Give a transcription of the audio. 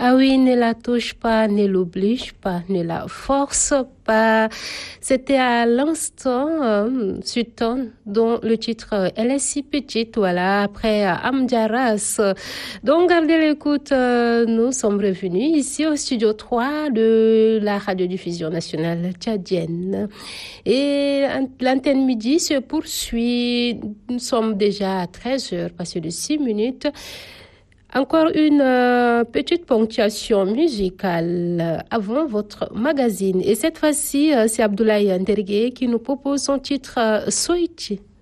Ah oui, ne la touche pas, ne l'oblige pas, ne la force pas. C'était à l'instant Sultan, dont le titre Elle est si petite, voilà, après Amdiaras. Donc, gardez l'écoute, nous sommes revenus ici au studio 3 de la radiodiffusion nationale tchadienne. Et l'antenne midi se poursuit. Nous sommes déjà à 13h, passé de 6 minutes. Encore une petite ponctuation musicale avant votre magazine. Et cette fois-ci, c'est Abdoulaye Ndergué qui nous propose son titre Soiti.